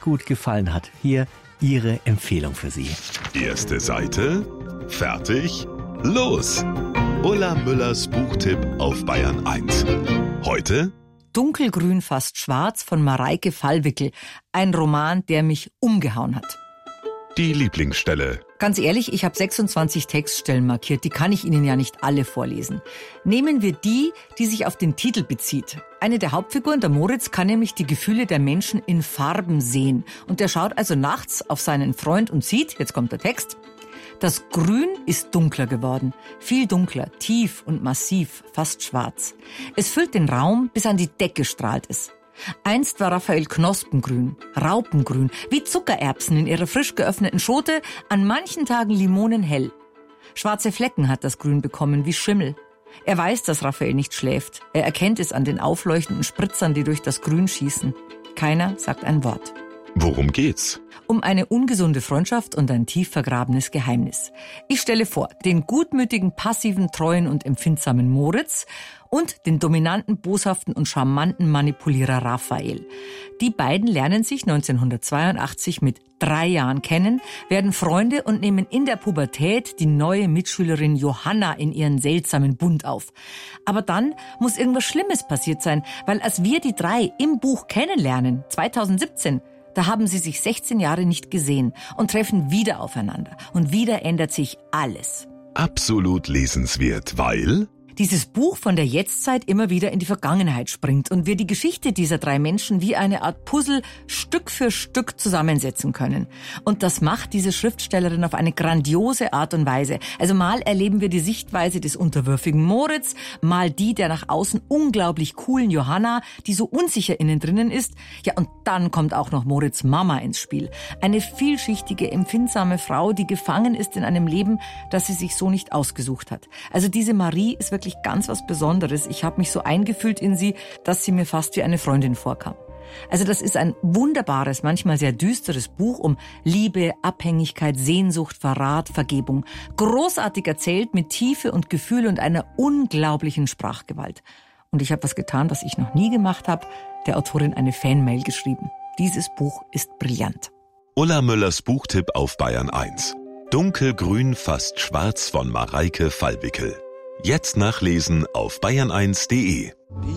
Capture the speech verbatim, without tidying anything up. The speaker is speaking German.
gut gefallen hat. Hier Ihre Empfehlung für Sie. Erste Seite, fertig, los! Ulla Müllers Buchtipp auf Bayern eins. Heute Dunkelgrün, fast schwarz von Mareike Fallwickel. Ein Roman, der mich umgehauen hat. die Lieblingsstelle. Ganz ehrlich, ich habe sechsundzwanzig Textstellen markiert, die kann ich Ihnen ja nicht alle vorlesen. Nehmen wir die, die sich auf den Titel bezieht. Eine der Hauptfiguren, der Moritz, kann nämlich die Gefühle der Menschen in Farben sehen. Und der schaut also nachts auf seinen Freund und sieht, jetzt kommt der Text, das Grün ist dunkler geworden, viel dunkler, tief und massiv, fast schwarz. Es füllt den Raum, bis an die Decke strahlt es. Einst war Raphael knospengrün, raupengrün, wie Zuckererbsen in ihrer frisch geöffneten Schote, an manchen Tagen limonenhell. Schwarze Flecken hat das Grün bekommen, wie Schimmel. Er weiß, dass Raphael nicht schläft. Er erkennt es an den aufleuchtenden Spritzern, die durch das Grün schießen. Keiner sagt ein Wort. Worum geht's? Um eine ungesunde Freundschaft und ein tief vergrabenes Geheimnis. Ich stelle vor, den gutmütigen, passiven, treuen und empfindsamen Moritz und den dominanten, boshaften und charmanten Manipulierer Raphael. Die beiden lernen sich neunzehnhundertzweiundachtzig mit drei Jahren kennen, werden Freunde und nehmen in der Pubertät die neue Mitschülerin Johanna in ihren seltsamen Bund auf. Aber dann muss irgendwas Schlimmes passiert sein, weil als wir die drei im Buch kennenlernen, zweitausendsiebzehn, da haben sie sich sechzehn Jahre nicht gesehen und treffen wieder aufeinander. Und wieder ändert sich alles. Absolut lesenswert, weil Dieses Buch von der Jetztzeit immer wieder in die Vergangenheit springt und wir die Geschichte dieser drei Menschen wie eine Art Puzzle Stück für Stück zusammensetzen können. Und das macht diese Schriftstellerin auf eine grandiose Art und Weise. Also mal erleben wir die Sichtweise des unterwürfigen Moritz, mal die der nach außen unglaublich coolen Johanna, die so unsicher innen drinnen ist. Ja, und dann kommt auch noch Moritz' Mama ins Spiel. Eine vielschichtige, empfindsame Frau, die gefangen ist in einem Leben, das sie sich so nicht ausgesucht hat. Also diese Marie ist wirklich ganz was Besonderes. Ich habe mich so eingefühlt in sie, dass sie mir fast wie eine Freundin vorkam. Also das ist ein wunderbares, manchmal sehr düsteres Buch um Liebe, Abhängigkeit, Sehnsucht, Verrat, Vergebung. Großartig erzählt mit Tiefe und Gefühl und einer unglaublichen Sprachgewalt. Und ich habe was getan, was ich noch nie gemacht habe, der Autorin eine Fanmail geschrieben. Dieses Buch ist brillant. Ulla Müllers Buchtipp auf Bayern eins. Dunkelgrün, fast schwarz von Mareike Fallwickel. Jetzt nachlesen auf bayern eins punkt de.